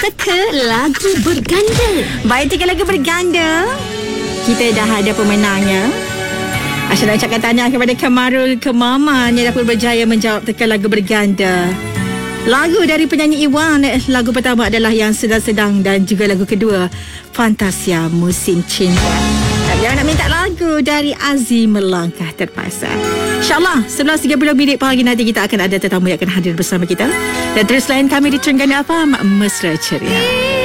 Teka lagu berganda. Baik, tiga lagu berganda. Kita dah ada pemenangnya. Asyik nak ucapkan tahniah kepada Kamarul Kemaman yang dapat berjaya menjawab teka lagu berganda. Lagu dari penyanyi Iwan, lagu pertama adalah Yang Sedang-Sedang dan juga lagu kedua Fantasia Musim Cinta. Dan jangan nak minta lagu dari Azim Melangkah Terpaksa. InsyaAllah 11.30 pagi nanti kita akan ada tetamu yang akan hadir bersama kita. Dan terus layan kami di Terengganu Apa Mesra Ceria.